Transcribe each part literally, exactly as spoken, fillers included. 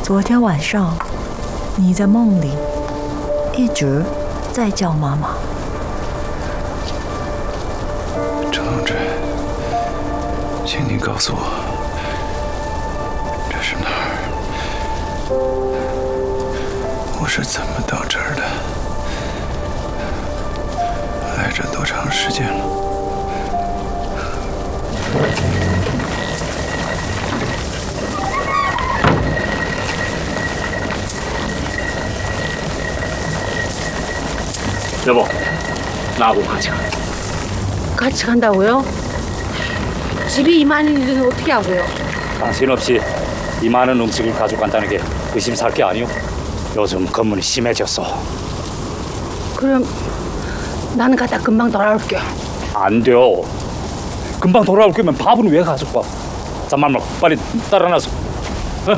昨天晚上，你在梦里一直在叫妈妈。 程同志，请您告诉我，这是哪儿？我是怎么到这儿的？来这多长时间了？ 여보, 나하고 같이 가. 같이 간다고요? 집이 이만인데 어떻게 하고요? 당신 없이 이 많은 음식을 가져간다는 게 의심살 게 아니오. 요즘 검문이 심해졌어. 그럼 나는 갔다 금방 돌아올게요. 안 돼요. 금방 돌아올 거면 밥은 왜 가져가? 잠만 말 빨리 따라 나서. 어?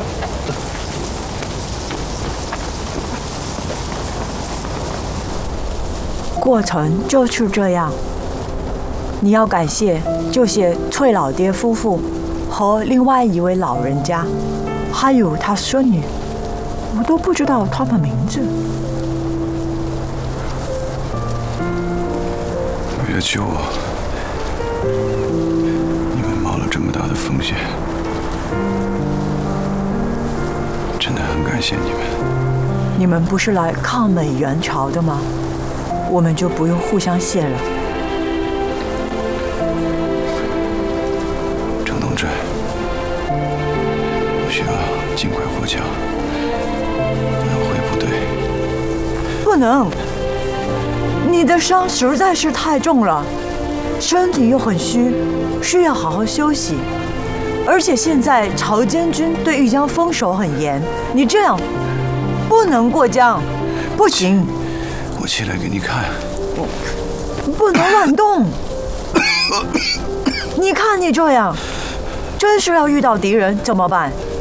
过程就是这样。你要感谢这些崔老爹夫妇和另外一位老人家，还有他孙女，我都不知道他们名字。 为了救我，你们冒了这么大的风险，真的很感谢你们。 你们不是来抗美援朝的吗？ 我们就不用互相谢了。 程同志，我需要尽快回家，我要回部队。 不能，你的伤实在是太重了，身体又很虚，需要好好休息。而且现在朝监军对豫江封守很严，你这样不能过江，不行。 我起来给你看， 不能乱动。你看你这样，真是要遇到敌人怎么办？